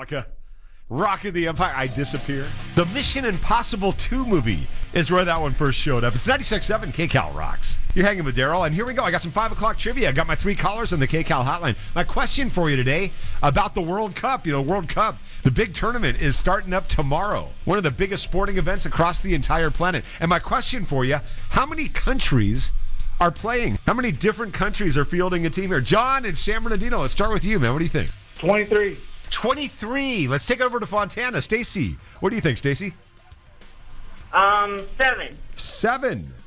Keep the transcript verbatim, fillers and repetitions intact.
Metallica. Rock of the Empire, I Disappear. The Mission Impossible two movie is where that one first showed up. It's ninety-six point seven K Cal Rocks. You're hanging with Daryl, and here we go. I got some five o'clock trivia. I got my three callers on the K Cal hotline. My question for you today about the World Cup. You know, World Cup, the big tournament is starting up tomorrow. One of the biggest sporting events across the entire planet. And my question for you, how many countries are playing? How many different countries are fielding a team here? John in San Bernardino, let's start with you, man. What do you think? twenty-three. twenty-three. Let's take it over to Fontana. Stacy, what do you think, Stacy? Um, seven. Seven.